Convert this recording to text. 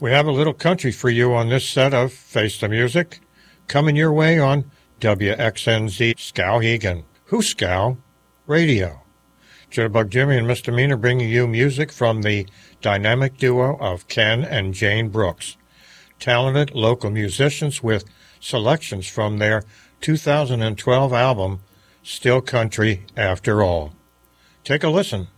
We have a little country for you on this set of Face the Music, coming your way on WXNZ Skowhegan. Who's Skow? Radio. Jitterbug Jimmy and Misdemeanor bringing you music from the dynamic duo of Ken and Jane Brooks, talented local musicians with selections from their 2012 album, Still Country After All. Take a listen.